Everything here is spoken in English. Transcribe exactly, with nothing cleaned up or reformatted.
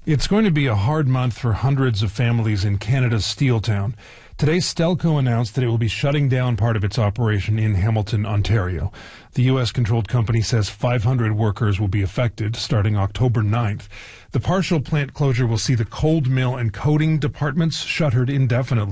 It's going to be a hard month for hundreds of families in Canada's steel town. Today, Stelco announced that it will be shutting down part of its operation in Hamilton, Ontario. The U S-controlled company says five hundred workers will be affected starting October ninth. The partial plant closure will see the cold mill and coating departments shuttered indefinitely.